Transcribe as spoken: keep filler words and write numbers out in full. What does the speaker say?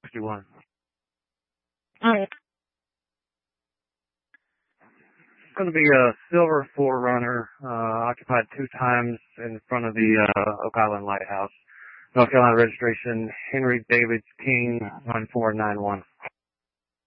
sixty-one. All right. It's going to be a silver four runner, uh, occupied two times in front of the uh, Oak Island Lighthouse. North Carolina registration, Henry David King, nine four nine one.